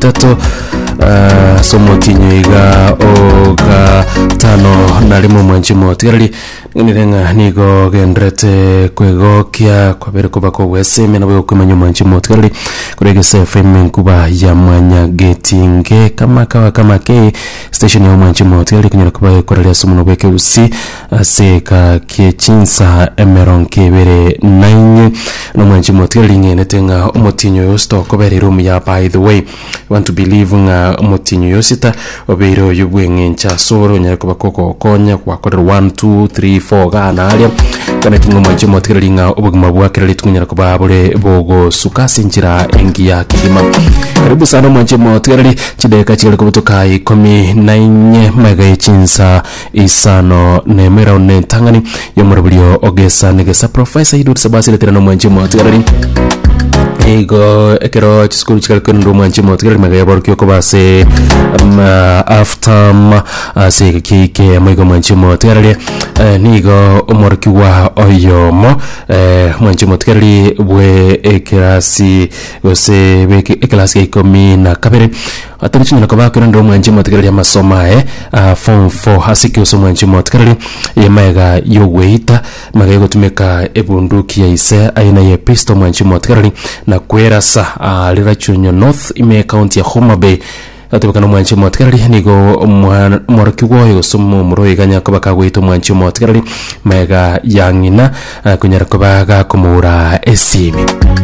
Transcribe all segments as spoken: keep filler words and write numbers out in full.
itatu uh, somo tinyiga oga tano na limu mwanchimo tirali nirenga nigo gendrete kwegokia kwa bere kuba ko wese mena bwe kumenya mwanchimo tirali kurege safe menkuba ya manya getinge kama kawa kama ke station ya mwanchimo tirali kunyara kuba korale sumu no beke usi aseka kechinsa emeron kebere nine no mwanchimo tirali ngenetenga omotinyo yosto kobere room ya by the way want to believe nga motinyo yosita obero yubwenge ncha soro nyako bakoko konya kwa kodero one two three four gana alia kana kingo manje motirali nga obuguma bwakira litunyara ko babule bogo sukasi njira engi ya kidima karibu sana manje motirali chideka chile ko butoka ikomi nine mega chinsa isano nemera ne tangani yomurabulio ogesa negesa professor Idur Sabasi leterano manje motirali ego ekero chiskuru chikali kondo manje motirali mega yaborkyo ko base um, uh, after uh, se kike amigo manje motirali uh, nigo umorki wa oyomo uh, manje motirali bwe eklasi ose beke eklasi ikomi na kabere atari chinyana ko bakira ndo manje motirali amasoma eh uh, form four hasiki uso manje motirali yemega yoweita magaye gutumeka ebunduki ya ise aina ye pisto manje motirali na kwera sa uh, lirachunyo north ime county ya Homa Bay atubakana mwanchi motirali nigo moraki woyo sumu muroi ganya ko bakagwito mwanchi motirali mega yangina uh, kunyara ko baga kumura esimi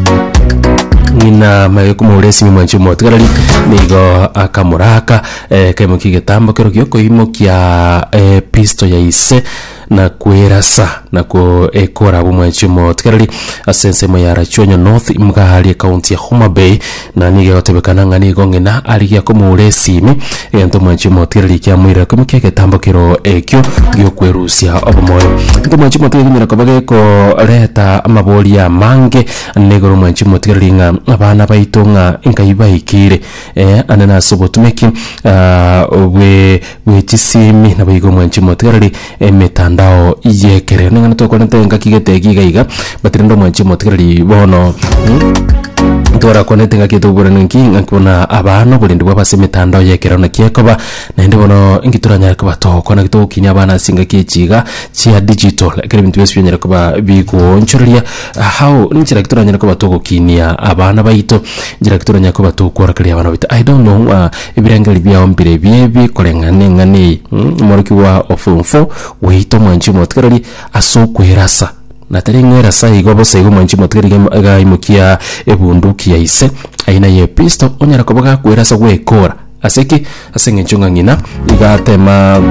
nina mega kumura esimi mwanchi motirali nigo akamuraka eh, kaimuki getambo kero gyoko imokia eh, pisto ya ise na kuerasa na ko ekora bumwanchi motirali asense moyara chonyo north imgahali county ya Homa Bay na nige gotebekana ngani gongena ali ya kumure simi ento mwanchi motirali kya mwira kumikeke tambokero ekyo gyokwerusia obumoyo ento mwanchi motirali nyina kabage ko leta amaboli ya mange negoro mwanchi motirali nga abana baitonga inkayibaikire eh anana sobotumeki uh, we we chisimi na bayigo mwanchi motirali emetanda dao yekere ningana to konete ngakigete giga batirendo mwanchi motirali bono hmm? Tora konete ngaketo buraniki ngakona abana bulindi bwabase mitandao yekera na kiekoba na ndi bono ingituranya ko batoko na gito kinya abana singa kichiga chia digital ekere bintu byose byanyera kuba bigo nchuriya how nchira gituranya ko batoko kinya abana bayito ngira gituranya ko batoko rakali abana bita I don't know uh, ibirangali bya ombire byebi kolengane ngane hmm? Moroki wa ofumfo weito mwanchi motirali asokwerasa natari ngera sai gobo sai go mwanchi motirali ga imukia ebunduki ya ise aina ye pisto onyara ko baga kwerasa wekora aseki asenge nchunga ngina igatema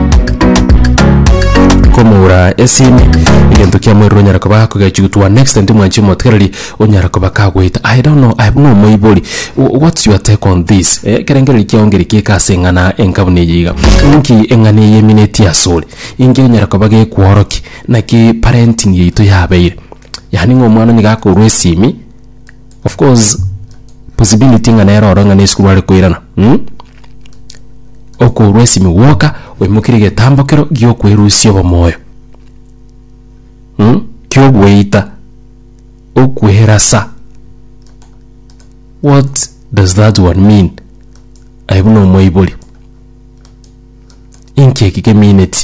komura esimi igento kya mwero nyara ko bako gachutua next and mwanchi motirali onyara ko bakagwita I don't know I have no moiboli what's your take on this eh kerengeli kyongeri kikasengana enkabune yiga inki engane yemineti ya sole inki nyara ko bage kworoki naki parenting yito yabeire yani ngomwana ni gako rwesimi of course possibility ngana yaro ngana school wale koirana hm oko rwesimi woka wemukirige tambokero gyo kwerusio bomoyo hm kyo gweita okwerasa what does that one mean I have no moiboli inke kike minute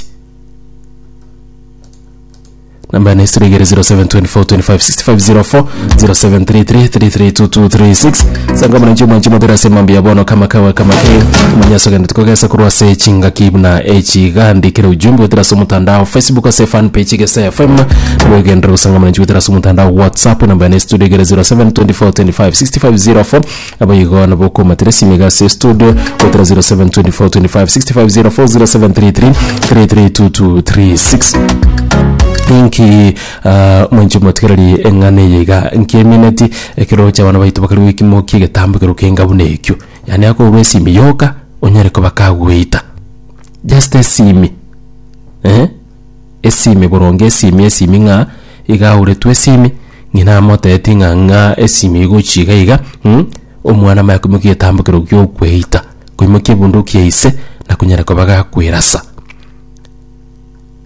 number is zero seven two four two five six five zero four zero seven three three three three two two three six sanga mwana njuma njuma dira sema mbia bono kama kawa kama keo manyaso ganda tukogesa kurwa se chinga kibuna echi gandi kire ujumbe dira so mutandao Facebook se fan page gesa F M na gendro sanga mwana njuma dira so mutandao WhatsApp number is studio zero seven two four two five six five zero four abayigo na boko matresi mega se studio dira zero seven two four two five six five zero four zero seven three three three three two two three six inki uh, mwanchi motirali engane yega inki minute ekiro cha bana bayito bakari wiki mo kige tambukiro kenga bunekyo yani ako rwesi miyoka onyere ko bakagwita just esimi eh esimi boronge esimi esimi nga iga ure twesimi ngina moto etinga nga esimi go chiga iga hm omwana mayakumukije tambukiro kyo kwita kuimuke bunduki ise na kunyere ko bagakwirasa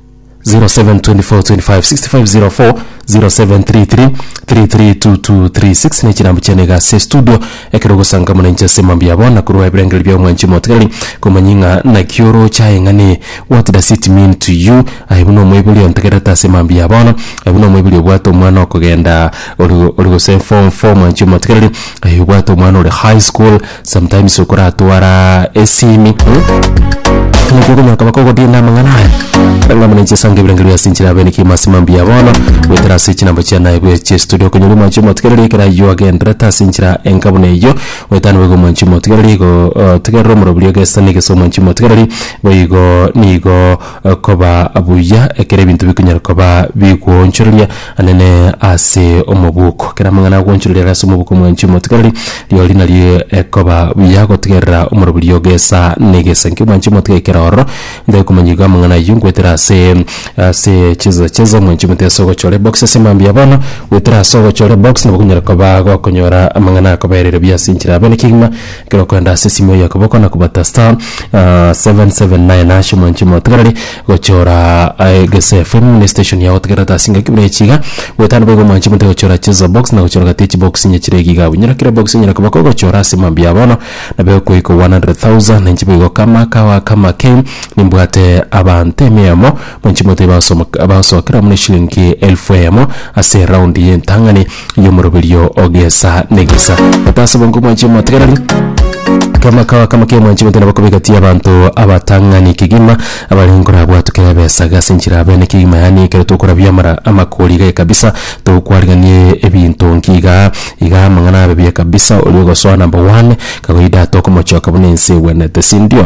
zero seven two four two five six five zero four zero seven three three three three two two three six ni chirambu chenega se studio ekirogo sanga muna nchese mambia bona kuruwa ibrengeli bia mwanchi motkeli kumanyinga na kioro chae ngani what does it mean to you aibuno mwibuli ontekereta se mambia bona aibuno mwibuli obwato mwana okugenda oligo se form four mwanchi motkeli ayubwato mwana oli high school sometimes ukura atuwara esimi Kuko nyaka bakoko dina mangana banga mwenye sange bilangeli yasinchira bene kimasimambia bona wetera sichi namba chana ibe che studio konyulu manchi motkerere kera yo again reta sinchira enkabune yo wetana wego manchi motkerere go tegero murobulio gesta nige so manchi motkerere boyigo nigo koba abuya ekere bintu bikunyara koba bikwonchurulia anene ase omubuko kera mangana kwonchurulia ase omubuko manchi motkerere lyo linali ekoba buya go tegera omurobulio gesa nige sanke manchi motkerere oro ndio kumanyiga mangana yungwetera se se cheza cheza mwenchi mteso chole box semambia bana wetera sogo chole box no kunyara koba go konyora amangana koberere bya sinchira bene kigma kero kwenda sesimo yakoboko na kubata star seven seven nine ash mwenchi motgari go chora gese film station ya otgara ta singa kibrechiga wetana bego mwenchi mteso chora cheza box na chora teach box nyechiregi ga nyira kire box nyira kobako go chora semambia bana na bego kuiko one hundred thousand nchi bego kama kawa kama ke nimbwate abante memo mwenchi mote baso baso kira mune shilingi elfu emo ase round yentangani yomurubiryo ogesa negesa bataso bongo mwenchi mote kama kawa kama ke mwenchi mote nabako bigati abantu abatangani kigima abalingora bwatu kebesa gasinchira bene kigima yani kero tokora byamara amakoli ga kabisa to kwariganie ebintu nkiga iga mangana bebye kabisa oligo so number one kagoida toko mochoka bunense wenete sindio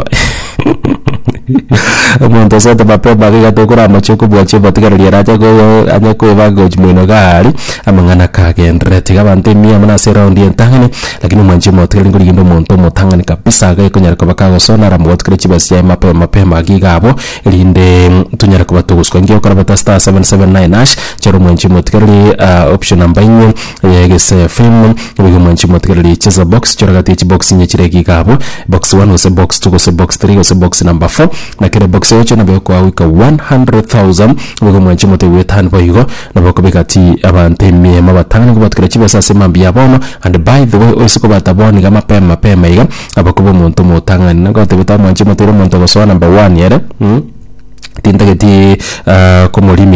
Monto sote pape bagiga tokora machoko bwache batigara liaraja go anyako bago jmuno gari amangana kagendre tiga bante mia mana se round yentangani lakini mwanchi motkeli ngori ndo monto motangani kabisa ga ikonyara ko bakago sona ramot kre chibasi ya mape mape magiga abo elinde tunyara ko batuguswa ngiyo kora bata star seven seven nine ash chero mwanchi motkeli option number nine yegese film bigo mwanchi motkeli cheza box chora gati box nyechiregi gabo box one ose box two ose box three ose box number four na kile box yocho na beko awika one hundred thousand bigo mwanchi mote wetan boyigo na bako bekati abante mie mabatanga ngo batkira chibasa semambia bono and by the way also ko bataboni ga mapema mapema iga abako bo muntu motanga na ngo tebeta mwanchi mote ro muntu go so number one yere hmm? Tinta geti uh, komolimi